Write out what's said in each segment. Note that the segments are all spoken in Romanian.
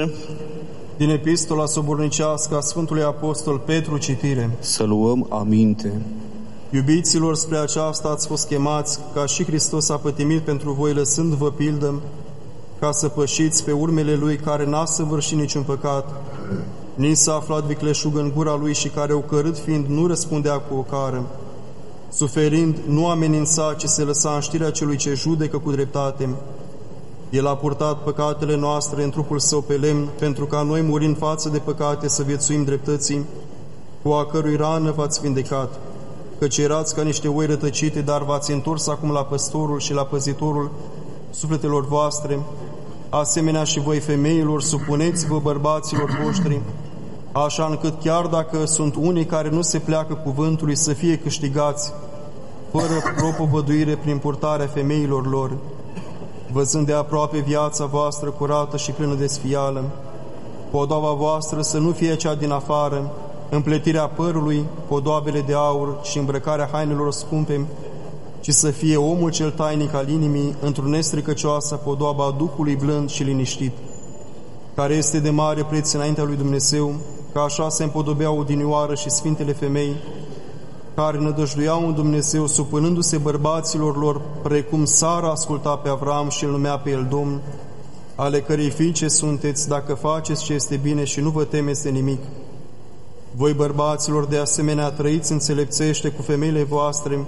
Lectură din Epistola sobornicească a Sfântului Apostol Petru, citire. Să luăm aminte. Iubiților, spre aceasta ați fost chemați, ca și Hristos a pătimit pentru voi, lăsând-vă pildă, ca să pășiți pe urmele Lui, care n-a săvârșit niciun păcat, nici s-a aflat vicleșug în gura Lui și care, ocărât fiind, nu răspundea cu ocară. Suferind, nu amenința, ci se lăsa în știrea celui ce judecă cu dreptate. El a purtat păcatele noastre în trupul Său pe lemn, pentru ca noi, murind față de păcate, să viețuim dreptății, cu a cărui rană v-ați vindecat. Căci erați ca niște oi rătăcite, dar v-ați întors acum la păstorul și la păzitorul sufletelor voastre. Asemenea și voi, femeilor, supuneți-vă bărbaților voștri, așa încât chiar dacă sunt unii care nu se pleacă cuvântului, să fie câștigați, fără propovăduire prin purtarea femeilor lor, văzând de aproape viața voastră curată și plină de sfială. Podoaba voastră să nu fie cea din afară, împletirea părului, podoabele de aur și îmbrăcarea hainelor scumpe, ci să fie omul cel tainic al inimii, într-o nestricăcioasă podoaba Duhului blând și liniștit, care este de mare preț înaintea lui Dumnezeu, ca așa se împodobeau odinioară și sfintele femei, care nădăjduiau în Dumnezeu, supunându-se bărbaților lor, precum Sara asculta pe Avram și îl numea pe el Domn, ale cărei fiice sunteți, dacă faceți ce este bine și nu vă temeți de nimic. Voi, bărbaților, de asemenea, trăiți înțelepțește cu femeile voastre,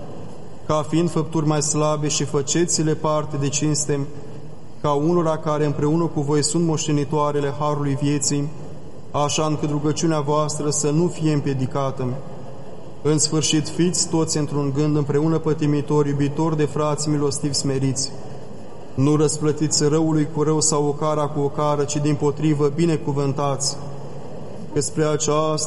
ca fiind făpturi mai slabe, și făceți-le parte de cinste, ca unora care împreună cu voi sunt moștenitoarele harului vieții, așa încât rugăciunea voastră să nu fie împiedicată. În sfârșit, fiți toți într-un gând, împreună pătimitori, iubitori de frați, milostivi, smeriți. Nu răsplătiți răului cu rău sau ocara cu ocară, ci dimpotrivă binecuvântați, că spre aceasta